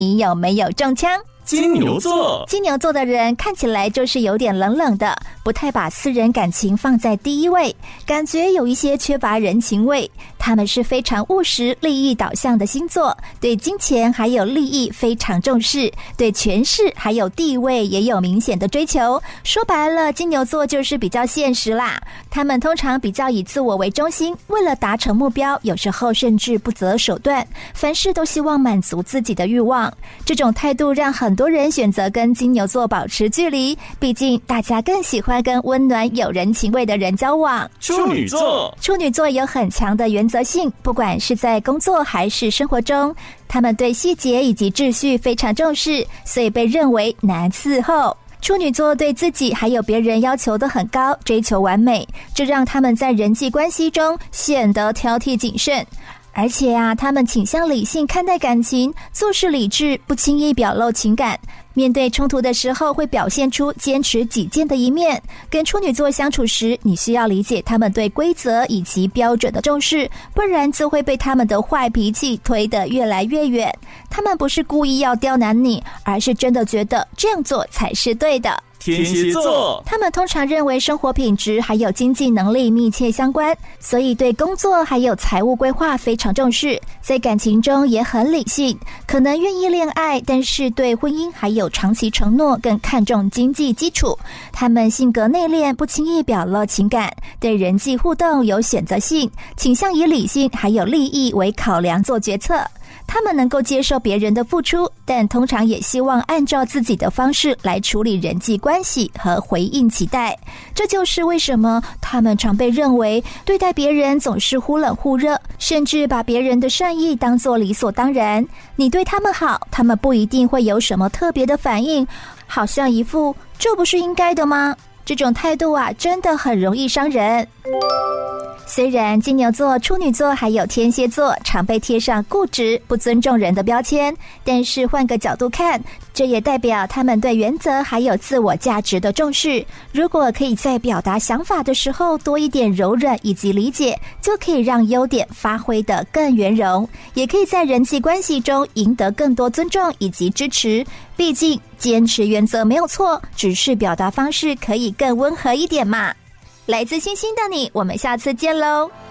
你有没有中枪？ 金牛座， 金牛座的人看起来就是有点冷冷的，不太把私人感情放在第一位，感觉有一些缺乏人情味。他们是非常务实、利益导向的星座，对金钱还有利益非常重视，对权势还有地位也有明显的追求。说白了，金牛座就是比较现实啦。他们通常比较以自我为中心，为了达成目标，有时候甚至不择手段，凡事都希望满足自己的欲望。这种态度让很多人选择跟金牛座保持距离，毕竟大家更喜欢跟温暖有人情味的人交往。 处女座， 处女座有很强的原则性，不管是在工作还是生活中，他们对细节以及秩序非常重视，所以被认为难伺候。处女座对自己还有别人要求都很高，追求完美，这让他们在人际关系中显得挑剔谨慎。而且他们倾向理性看待感情，做事理智，不轻易表露情感。面对冲突的时候，会表现出坚持己见的一面。跟处女座相处时，你需要理解他们对规则以及标准的重视，不然就会被他们的坏脾气推得越来越远。他们不是故意要刁难你，而是真的觉得这样做才是对的。 天蝎座， 他们通常认为生活品质还有经济能力密切相关，所以对工作还有财务规划非常重视，在感情中也很理性，可能愿意恋爱，但是对婚姻还有长期承诺更看重经济基础。他们性格内敛，不轻易表露情感，对人际互动有选择性，倾向以理性还有利益为考量做决策。他们能够接受别人的付出，但通常也希望按照自己的方式来处理人际关系和回应期待。这就是为什么他们常被认为对待别人总是忽冷忽热，甚至把别人的善意当作理所当然。你对他们好，他们不一定会有什么特别的反应，好像一副这不是应该的吗？这种态度真的很容易伤人。虽然金牛座、处女座还有天蝎座常被贴上固执、不尊重人的标签，但是换个角度看，这也代表他们对原则还有自我价值的重视。如果可以在表达想法的时候多一点柔软以及理解，就可以让优点发挥得更圆融，也可以在人际关系中赢得更多尊重以及支持。毕竟坚持原则没有错，只是表达方式可以更温和一点嘛。来自星星的你，我们下次见喽。